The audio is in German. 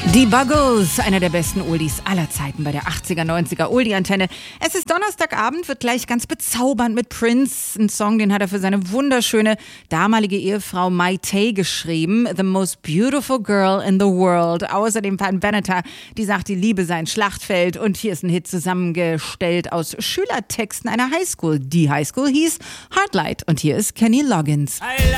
Die Buggles, einer der besten Oldies aller Zeiten bei der 80er, 90er Oldie-Antenne. Es ist Donnerstagabend, wird gleich ganz bezaubernd mit Prince. Ein Song, den hat er für seine wunderschöne damalige Ehefrau Mayte geschrieben. The most beautiful girl in the world. Außerdem Pan Benatar, die sagt, die Liebe sei ein Schlachtfeld. Und hier ist ein Hit zusammengestellt aus Schülertexten einer Highschool. Die Highschool hieß Heartlight. Und hier ist Kenny Loggins.